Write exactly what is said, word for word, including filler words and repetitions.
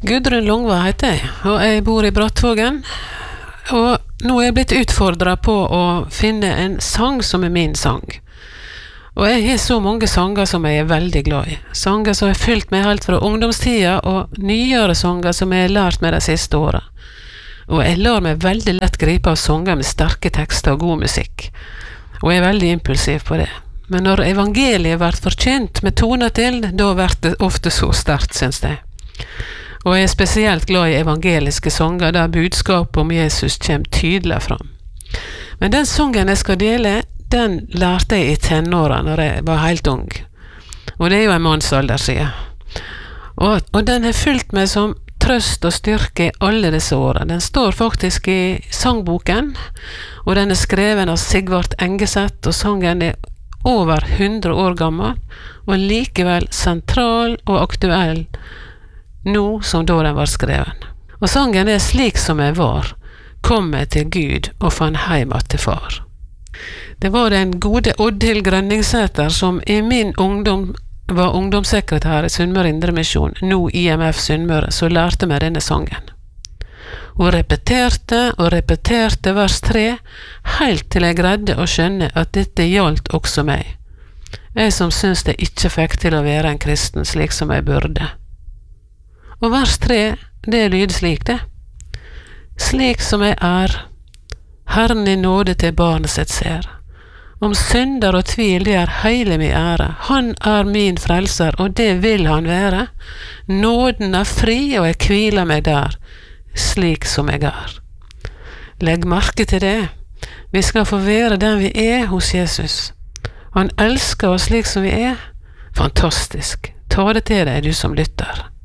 Gudrun Longva heter jeg, og jeg bor i Brattvågen, og nå er jeg blitt utfordret på å finne en sang som er min sang. Og jeg har så mange sanger som jeg er veldig glad i. Sanger som har fylt meg helt fra ungdomstida, og nyere sanger som jeg har lært meg de siste årene. Og jeg lar meg veldig lett gripe av sanger med sterke tekster og god musikk. Og jeg er veldig impulsiv på det. Men når evangeliet blir forkynt med toner til, da blir det ofte så sterkt, synes jeg. Og jeg er spesielt glad i evangeliske sanger der budskapet om Jesus kommer tydelig fram. Men den sangen jeg skal dele, den lærte jeg i tenåra når jeg var helt ung. Og det er jo en mannsalder siden. Og, og den har fulgt meg som trøst og styrke i alle disse årene. Den står faktisk i sangboken, og den er skreven av Sigvart Engeseth, og sangen er over hundre år gammel, og likevel sentral og aktuell nå som da den var skreven. Og sangen er Slik som jeg var, kom jeg til Gud og fann heimat til far. Det var den gode Oddhild Grønningsæter som i min ungdom var ungdomssekretær i Sunnmøre Indremisjon, nå I M F Sunnmøre, så lærte meg denne sangen. Og repeterte og repeterte vers tre, helt til jeg greide å skjønne at dette gjaldt også meg. Jeg som syns jeg ikke fikk til å være en kristen slik som jeg burde. Og vers tre, det lyder slik det. Slik som jeg er, Herren I nåde til barnet sitt ser. Om synder og tvil, det er hele min ære. Han er min frelser, og det vil han være. Nåden er fri, og jeg hviler meg der, slik som jeg er. Legg merke til det. Vi skal få være den vi er hos Jesus. Han elsker oss slik som vi er. Fantastisk. Ta det til deg, du som lytter.